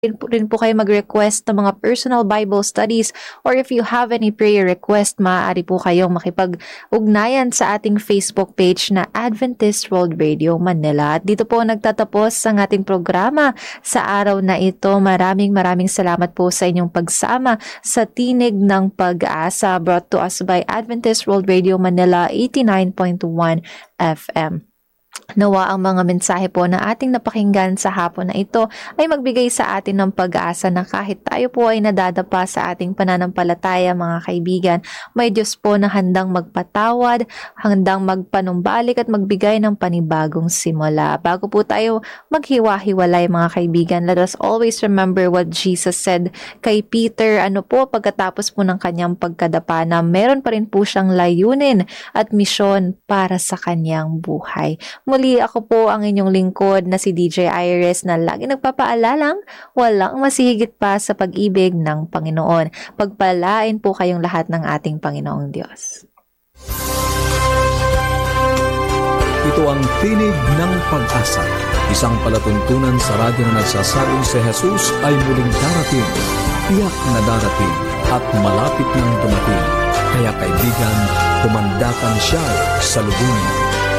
rin po kayo mag-request ng mga personal Bible studies, or if you have any prayer request, maaari po kayong makipag-ugnayan sa ating Facebook page na Adventist World Radio Manila. At dito po nagtatapos ang ating programa sa araw na ito. Maraming salamat po sa inyong pagsama sa Tinig ng Pag-asa, brought to us by Adventist World Radio Manila 89.1 FM. Nawa ang mga mensahe po na ating napakinggan sa hapon na ito ay magbigay sa atin ng pag-asa na kahit tayo po ay nadadapa sa ating pananampalataya, mga kaibigan, may Diyos po na handang magpatawad, handang magpanumbalik at magbigay ng panibagong simula. Bago po tayo maghiwa-hiwalay, mga kaibigan, let us always remember what Jesus said kay Peter, pagkatapos po ng kanyang pagkadapa, na meron pa rin po siyang layunin at misyon para sa kanyang buhay. Muli, ako po ang inyong lingkod na si DJ Iris na lagi nagpapaalalang walang masihigit pa sa pag-ibig ng Panginoon. Pagpalain po kayong lahat ng ating Panginoong Diyos. Ito ang Tinig ng Pag-asa, isang palatuntunan sa radyo na nagsasabing si Jesus ay muling darating, tiyak na darating at malapit nang dumating. Kaya kaibigan, kumandakan siya sa lubungin.